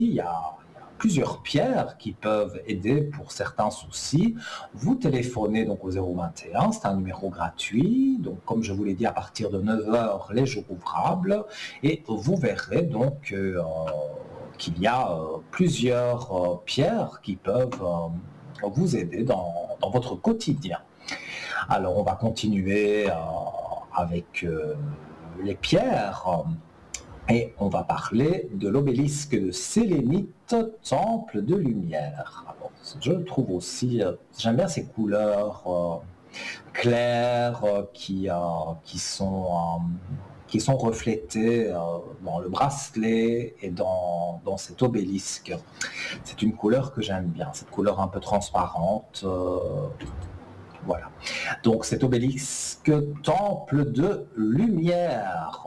il y a plusieurs pierres qui peuvent aider pour certains soucis. Vous téléphonez donc au 021, c'est un numéro gratuit. Donc, comme je vous l'ai dit, à partir de 9 heures les jours ouvrables. Et vous verrez donc qu'il y a plusieurs pierres qui peuvent vous aider dans votre quotidien. Alors, on va continuer avec les pierres. Et on va parler de l'obélisque de Sélénite, temple de lumière. Alors, je le trouve aussi, j'aime bien ces couleurs claires qui sont reflétées dans le bracelet et dans cet obélisque. C'est une couleur que j'aime bien, cette couleur un peu transparente. Voilà. Donc cet obélisque, temple de lumière,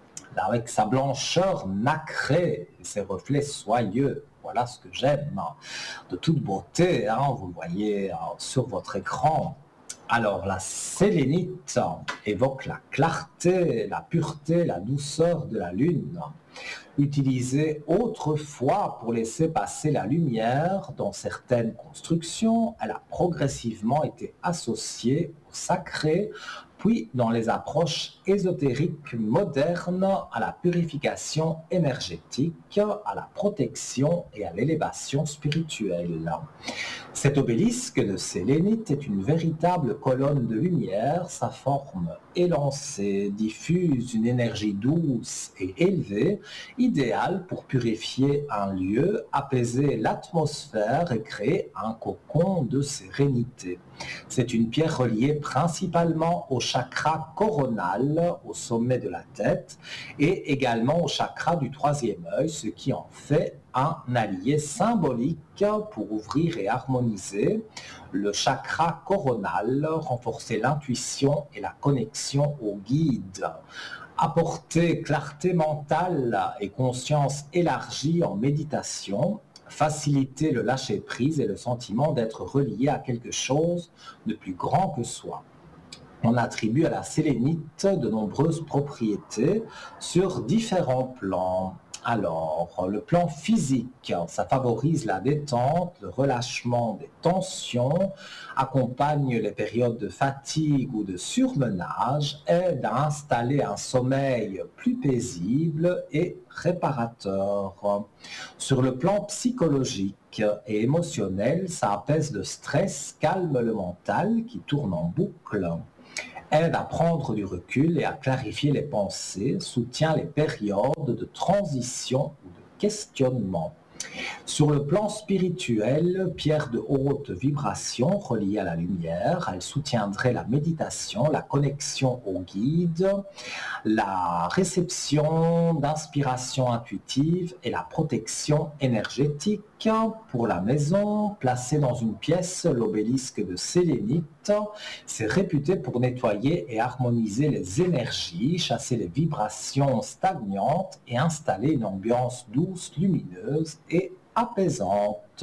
avec sa blancheur nacrée et ses reflets soyeux. Voilà ce que j'aime, de toute beauté, vous le voyez sur votre écran. Alors la sélénite évoque la clarté, la pureté, la douceur de la lune. Utilisée autrefois pour laisser passer la lumière dans certaines constructions, elle a progressivement été associée au sacré, puis dans les approches ésotériques modernes, à la purification énergétique, à la protection et à l'élévation spirituelle. Cet obélisque de sélénite est une véritable colonne de lumière. Sa forme élancée diffuse une énergie douce et élevée, idéale pour purifier un lieu, apaiser l'atmosphère et créer un cocon de sérénité. C'est une pierre reliée principalement au chakra coronal, au sommet de la tête, et également au chakra du troisième œil, ce qui en fait un allié symbolique pour ouvrir et harmoniser le chakra coronal, renforcer l'intuition et la connexion au guide, apporter clarté mentale et conscience élargie en méditation, faciliter le lâcher-prise et le sentiment d'être relié à quelque chose de plus grand que soi. On attribue à la sélénite de nombreuses propriétés sur différents plans. Alors, le plan physique, ça favorise la détente, le relâchement des tensions, accompagne les périodes de fatigue ou de surmenage, aide à installer un sommeil plus paisible et réparateur. Sur le plan psychologique et émotionnel, ça apaise le stress, calme le mental qui tourne en boucle, aide à prendre du recul et à clarifier les pensées, soutient les périodes de transition ou de questionnement. Sur le plan spirituel, pierre de haute vibration reliée à la lumière, elle soutiendrait la méditation, la connexion au guide, la réception d'inspiration intuitive et la protection énergétique. Pour la maison, placée dans une pièce, l'obélisque de sélénite, c'est réputé pour nettoyer et harmoniser les énergies, chasser les vibrations stagnantes et installer une ambiance douce, lumineuse et apaisante.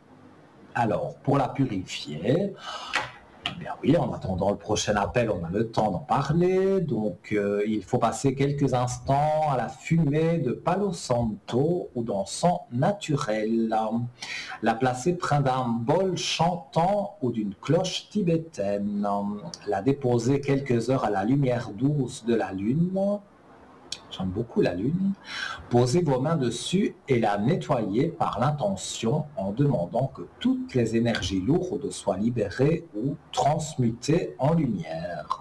Alors, pour la purifier, eh bien oui, en attendant le prochain appel, on a le temps d'en parler. Donc, il faut passer quelques instants à la fumée de Palo Santo ou d'encens naturel. La placer près d'un bol chantant ou d'une cloche tibétaine. La déposer quelques heures à la lumière douce de la lune. J'aime beaucoup la lune. Posez vos mains dessus et la nettoyez par l'intention en demandant que toutes les énergies lourdes soient libérées ou transmutées en lumière.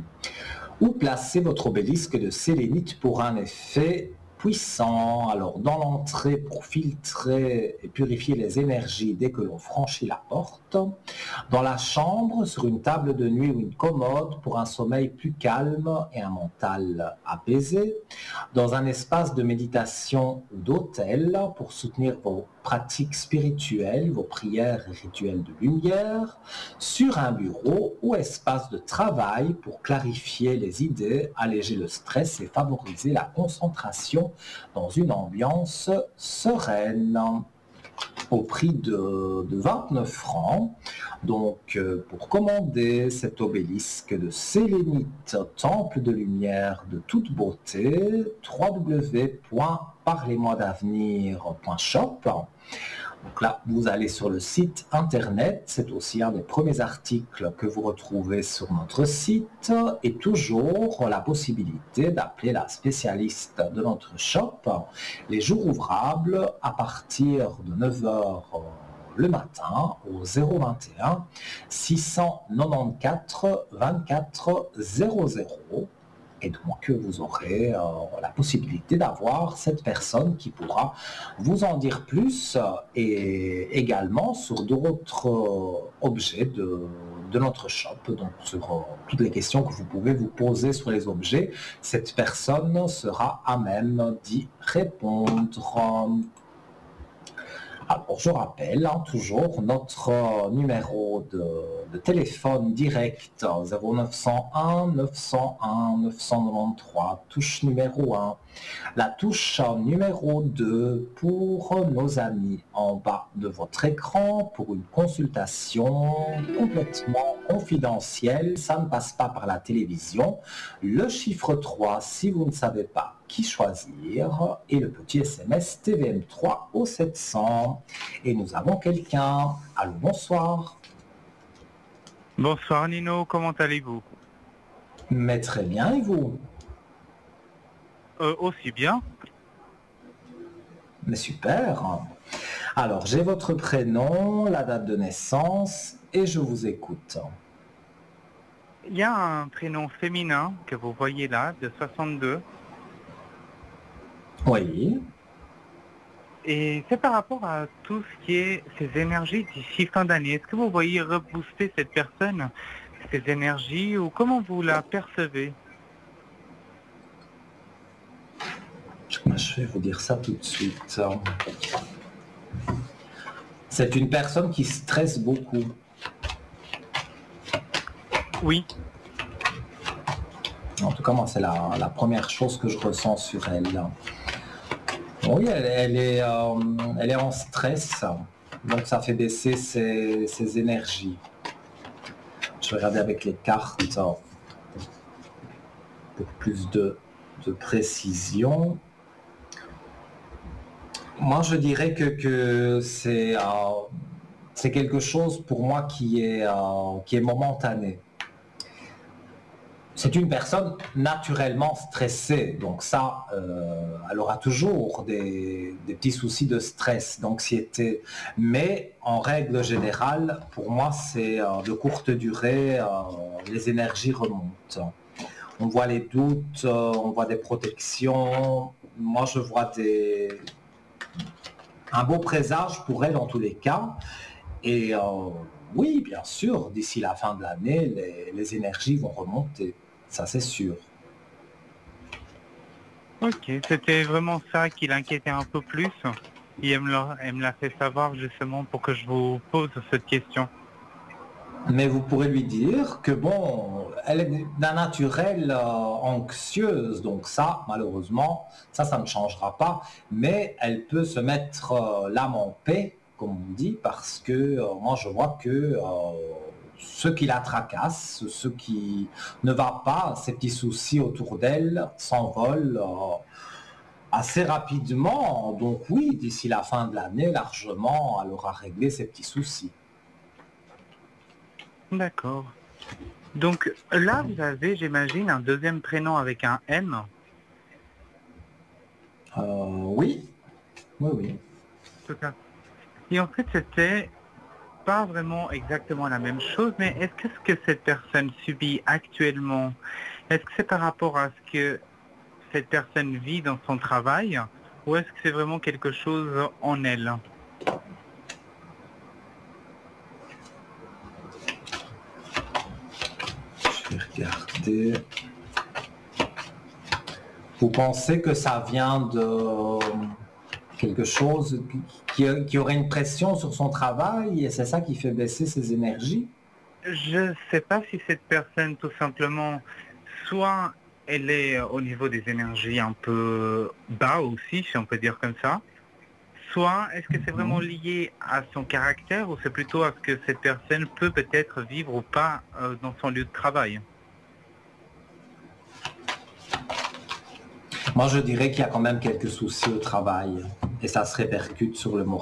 Ou placez votre obélisque de sélénite pour un effet puissant. Alors, dans l'entrée, pour filtrer et purifier les énergies dès que l'on franchit la porte. Dans la chambre, sur une table de nuit ou une commode, pour un sommeil plus calme et un mental apaisé. Dans un espace de méditation ou d'hôtel, pour soutenir vos pratiques spirituelles, vos prières et rituels de lumière. Sur un bureau ou espace de travail, pour clarifier les idées, alléger le stress et favoriser la concentration dans une ambiance sereine. Au prix de 29 francs. Donc, pour commander cet obélisque de sélénite, temple de lumière de toute beauté, www.parlez-moi-d'avenir.shop. Donc là, vous allez sur le site internet, c'est aussi un des premiers articles que vous retrouvez sur notre site, et toujours la possibilité d'appeler la spécialiste de notre shop les jours ouvrables à partir de 9 heures le matin au 021 694 24 00. Et donc, vous aurez la possibilité d'avoir cette personne qui pourra vous en dire plus et également sur d'autres objets de notre shop, donc sur toutes les questions que vous pouvez vous poser sur les objets. Cette personne sera à même d'y répondre. Alors, je rappelle toujours notre numéro de téléphone direct 0901 901 993, touche numéro 1. La touche numéro 2 pour nos amis en bas de votre écran pour une consultation complètement confidentielle. Ça ne passe pas par la télévision. Le chiffre 3 si vous ne savez pas qui choisir et le petit SMS TVM3 au 700. Et nous avons quelqu'un. Allô, bonsoir. Bonsoir Nino, comment allez-vous? Mais très bien, et vous? Aussi bien. Mais super. Alors, j'ai votre prénom, la date de naissance et je vous écoute. Il y a un prénom féminin que vous voyez là, de 62, Oui. et c'est par rapport à tout ce qui est ces énergies d'ici fin d'année. Est-ce que vous voyez rebooster cette personne, ces énergies, ou comment vous la percevez? Je vais vous dire ça tout de suite. C'est une personne qui stresse beaucoup. Oui. En tout cas, moi, c'est la première chose que je ressens sur elle. Oui, elle est en stress, donc ça fait baisser ses énergies. Je vais regarder avec les cartes pour plus de précision. Moi, je dirais que c'est quelque chose pour moi qui est momentané. C'est une personne naturellement stressée, donc ça, elle aura toujours des petits soucis de stress, d'anxiété. Mais en règle générale, pour moi, c'est de courte durée, les énergies remontent. On voit les doutes, on voit des protections. Moi, je vois un beau présage pour elle en tous les cas. Et oui, bien sûr, d'ici la fin de l'année, les énergies vont remonter. Ça, c'est sûr. Ok, c'était vraiment ça qui l'inquiétait un peu plus. Et elle me l'a fait savoir justement pour que je vous pose cette question. Mais vous pourrez lui dire que bon, elle est d'un naturel anxieuse, donc ça, malheureusement, ça ne changera pas. Mais elle peut se mettre l'âme en paix, comme on dit, parce que moi je vois que ce qui la tracasse, ce qui ne va pas, ces petits soucis autour d'elle s'envolent assez rapidement. Donc oui, d'ici la fin de l'année, largement, elle aura réglé ses petits soucis. D'accord. Donc là, vous avez, j'imagine, un deuxième prénom avec un M. Oui, oui, oui. Tout à fait. Et en fait, c'était pas vraiment exactement la même chose, mais est-ce que ce que cette personne subit actuellement, est-ce que c'est par rapport à ce que cette personne vit dans son travail, ou est-ce que c'est vraiment quelque chose en elle? Je vais regarder. Vous pensez que ça vient de quelque chose qui aurait une pression sur son travail et c'est ça qui fait baisser ses énergies? Je ne sais pas si cette personne, tout simplement, soit elle est au niveau des énergies un peu bas aussi, si on peut dire comme ça, soi, est-ce que c'est vraiment lié à son caractère ou c'est plutôt à ce que cette personne peut peut-être vivre ou pas dans son lieu de travail? Moi, je dirais qu'il y a quand même quelques soucis au travail et ça se répercute sur le moral.